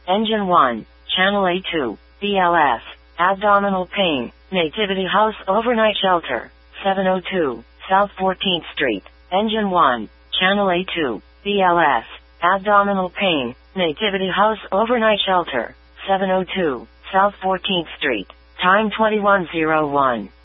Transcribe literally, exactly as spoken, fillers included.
Engine one, Channel A two, B L S, abdominal pain, Nativity House Overnight Shelter, seven oh two, South fourteenth Street. Engine one, Channel A two, B L S, abdominal pain, Nativity House Overnight Shelter, seven oh two, South fourteenth Street. Time twenty-one oh one.